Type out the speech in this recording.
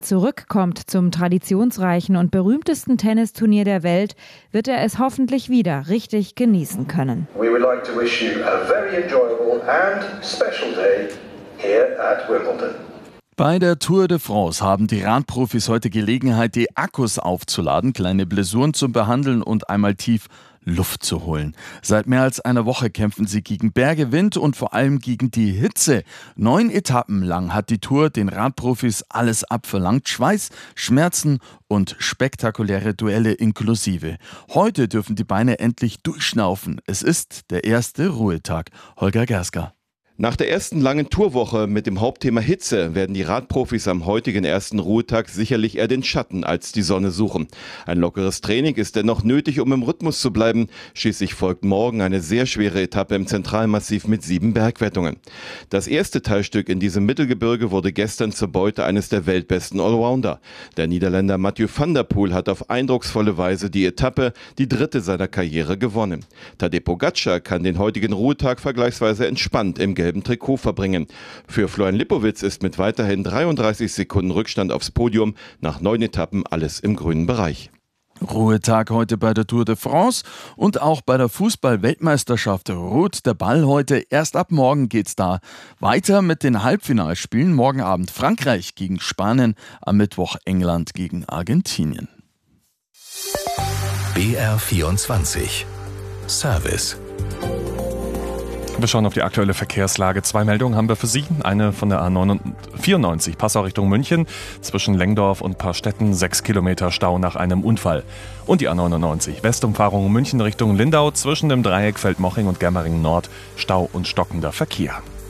zurückkommt zum traditionsreichen und berühmtesten Tennisturnier der Welt, wird er es hoffentlich wieder richtig genießen können. We would like to wish you a very enjoyable and special day here at Wimbledon. Bei der Tour de France haben die Radprofis heute Gelegenheit, die Akkus aufzuladen, kleine Blessuren zu behandeln und einmal tief Luft zu holen. Seit mehr als einer Woche kämpfen sie gegen Berge, Wind und vor allem gegen die Hitze. 9 Etappen lang hat die Tour den Radprofis alles abverlangt. Schweiß, Schmerzen und spektakuläre Duelle inklusive. Heute dürfen die Beine endlich durchschnaufen. Es ist der erste Ruhetag. Holger Gersker. Nach der ersten langen Tourwoche mit dem Hauptthema Hitze werden die Radprofis am heutigen ersten Ruhetag sicherlich eher den Schatten als die Sonne suchen. Ein lockeres Training ist dennoch nötig, um im Rhythmus zu bleiben. Schließlich folgt morgen eine sehr schwere Etappe im Zentralmassiv mit 7 Bergwertungen. Das erste Teilstück in diesem Mittelgebirge wurde gestern zur Beute eines der weltbesten Allrounder. Der Niederländer Mathieu van der Poel hat auf eindrucksvolle Weise die Etappe, die 3. seiner Karriere, gewonnen. Tadej Pogačar kann den heutigen Ruhetag vergleichsweise entspannt im gelben Trikot verbringen. Für Florian Lipowitz ist mit weiterhin 33 Sekunden Rückstand aufs Podium nach 9 Etappen alles im grünen Bereich. Ruhetag heute bei der Tour de France und auch bei der Fußball-Weltmeisterschaft ruht der Ball heute. Erst ab morgen geht's da weiter mit den Halbfinalspielen. Morgen Abend Frankreich gegen Spanien, am Mittwoch England gegen Argentinien. BR24 Service. Wir schauen auf die aktuelle Verkehrslage. 2 Meldungen haben wir für Sie. Eine von der A94 Passau Richtung München. Zwischen Lengdorf und Parstetten 6 Kilometer Stau nach einem Unfall. Und die A99 Westumfahrung München Richtung Lindau. Zwischen dem Dreieck Feldmoching und Germering Nord Stau und stockender Verkehr.